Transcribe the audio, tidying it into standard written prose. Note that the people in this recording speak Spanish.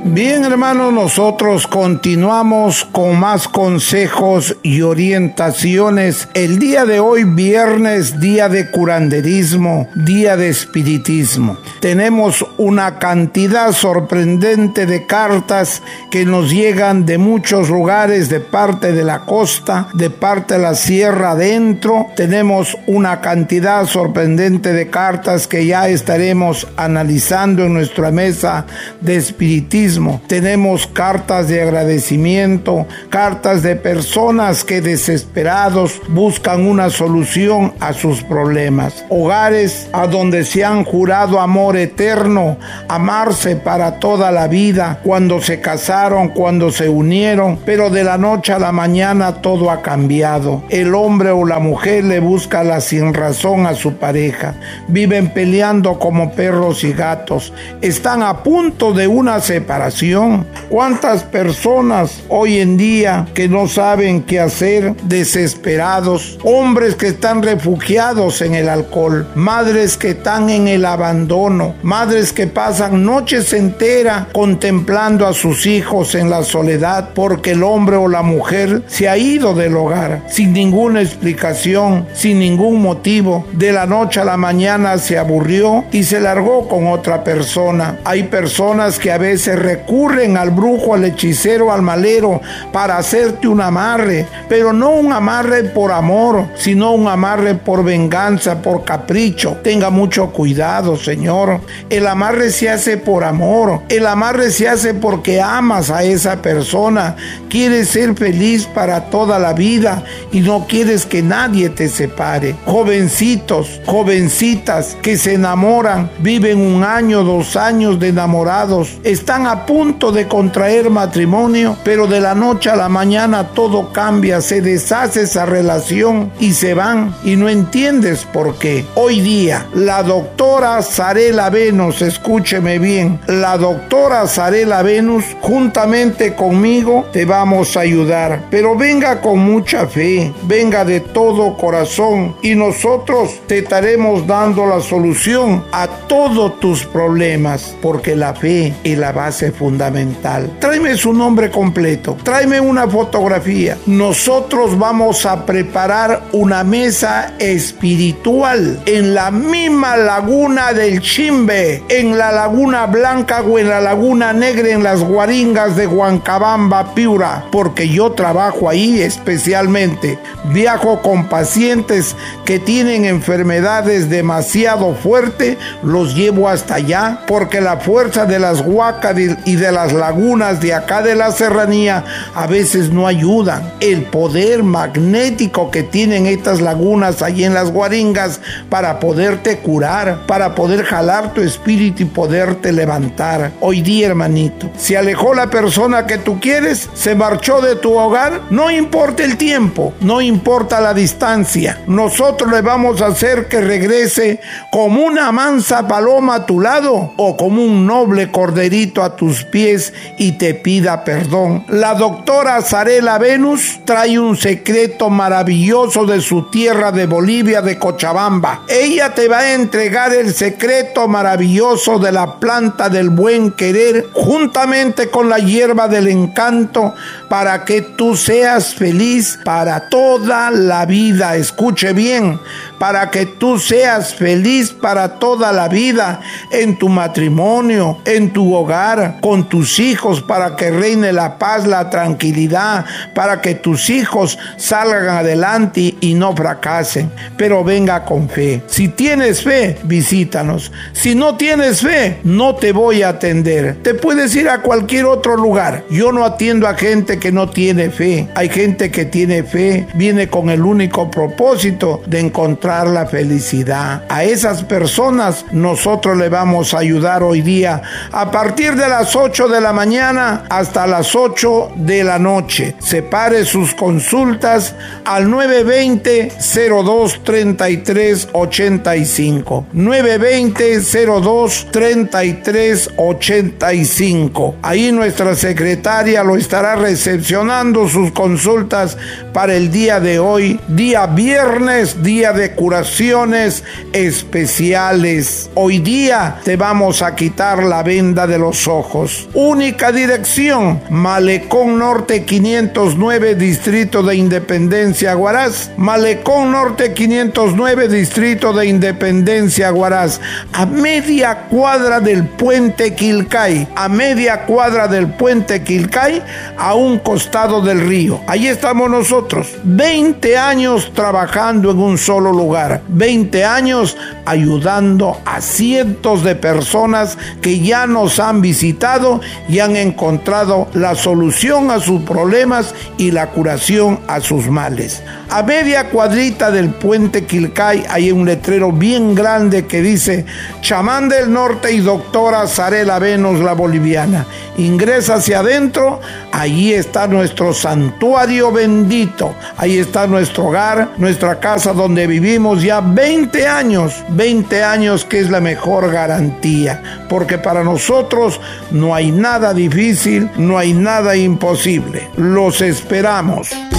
Bien, hermanos, nosotros continuamos con más consejos y orientaciones. El día de hoy, viernes, día de curanderismo, día de espiritismo. Tenemos una cantidad sorprendente de cartas que nos llegan de muchos lugares, de parte de la costa, de parte de la sierra adentro. Tenemos una cantidad sorprendente de cartas que ya estaremos analizando en nuestra mesa de espiritismo. Tenemos cartas de agradecimiento, cartas de personas que desesperados buscan una solución a sus problemas. Hogares a donde se han jurado amor eterno, amarse para toda la vida, cuando se casaron, cuando se unieron, pero de la noche a la mañana todo ha cambiado. El hombre o la mujer le busca la sinrazón a su pareja. Viven peleando como perros y gatos. Están a punto de una separación. ¿Cuántas personas hoy en día que no saben qué hacer, desesperados? Hombres que están refugiados en el alcohol, madres que están en el abandono, madres que pasan noches enteras contemplando a sus hijos en la soledad porque el hombre o la mujer se ha ido del hogar sin ninguna explicación, sin ningún motivo. De la noche a la mañana se aburrió y se largó con otra persona. Hay personas que a veces recurren al brujo, al hechicero, al malero para hacerte un amarre, pero no un amarre por amor, sino un amarre por venganza, por capricho. Tenga mucho cuidado, señor. El amarre se hace por amor, el amarre se hace porque amas a esa persona, quieres ser feliz para toda la vida y no quieres que nadie te separe. Jovencitos, jovencitas que se enamoran, viven 1 año, 2 años de enamorados, están a punto de contraer matrimonio, pero de la noche a la mañana todo cambia, se deshace esa relación y se van y no entiendes por qué. Hoy día la doctora Zarela Venus, escúcheme bien, la doctora Zarela Venus juntamente conmigo te vamos a ayudar, pero venga con mucha fe, venga de todo corazón y nosotros te estaremos dando la solución a todos tus problemas, porque la fe es la base fundamental. Tráeme su nombre completo, tráeme una fotografía. Nosotros vamos a preparar una mesa espiritual en la misma laguna del Chimbe, en la Laguna Blanca o en la Laguna Negra, en las Guaringas de Huancabamba, Piura, porque yo trabajo ahí especialmente. Viajo con pacientes que tienen enfermedades demasiado fuertes, los llevo hasta allá porque la fuerza de las huacas y de las lagunas de acá de la serranía a veces no ayudan. El poder magnético que tienen estas lagunas allí en las Guaringas para poderte curar, para poder jalar tu espíritu y poderte levantar. Hoy día, hermanito, se alejó la persona que tú quieres, se marchó de tu hogar, no importa el tiempo, no importa la distancia, nosotros le vamos a hacer que regrese como una mansa paloma a tu lado o como un noble corderito a tus pies y te pida perdón. La doctora Zarela Venus trae un secreto maravilloso de su tierra de Bolivia, de Cochabamba. Ella te va a entregar el secreto maravilloso de la planta del buen querer juntamente con la hierba del encanto para que tú seas feliz para toda la vida. Escuche bien, para que tú seas feliz para toda la vida en tu matrimonio, en tu hogar, con tus hijos, para que reine la paz, la tranquilidad, para que tus hijos salgan adelante y no fracasen. Pero venga con fe. Si tienes fe, visítanos. Si no tienes fe, no te voy a atender. Te puedes ir a cualquier otro lugar. Yo no atiendo a gente que no tiene fe. Hay gente que tiene fe, viene con el único propósito de encontrar la felicidad. A esas personas nosotros le vamos a ayudar hoy día a partir de las 8 de la mañana hasta las 8 de la noche. Separe sus consultas al 920-02-3385. 920-02-3385. Ahí nuestra secretaria lo estará recepcionando sus consultas para el día de hoy, día viernes, día de curaciones especiales. Hoy día te vamos a quitar la venda de los ojos. Única dirección: Malecón Norte 509, Distrito de Independencia, Huaraz. Malecón Norte 509, Distrito de Independencia, Huaraz. A media cuadra del puente Quilcay. A media cuadra del puente Quilcay, a un costado del río. Ahí estamos nosotros. 20 años trabajando en un solo lugar. 20 años ayudando a cientos de personas que ya nos han visitado y han encontrado la solución a sus problemas y la curación a sus males. A media cuadrita del puente Quilcay hay un letrero bien grande que dice Chamán del Norte y Doctora Zarela Venus la Boliviana. Ingresa hacia adentro, allí está nuestro santuario bendito, ahí está nuestro hogar, nuestra casa donde vivimos ya 20 años que es la mejor garantía, porque para nosotros no hay nada difícil, no hay nada imposible. Los esperamos.